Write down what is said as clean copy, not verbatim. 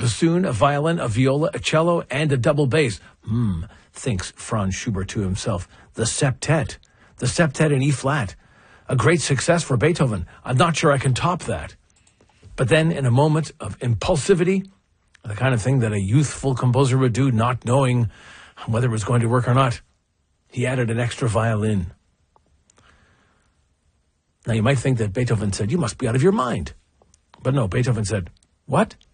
bassoon, a violin, a viola, a cello, and a double bass. Thinks Franz Schubert to himself. The septet in E-flat. A great success for Beethoven. I'm not sure I can top that. But then, in a moment of impulsivity, the kind of thing that a youthful composer would do, not knowing whether it was going to work or not, he added an extra violin. Now, you might think that Beethoven said, "You must be out of your mind." But no, Beethoven said, "What?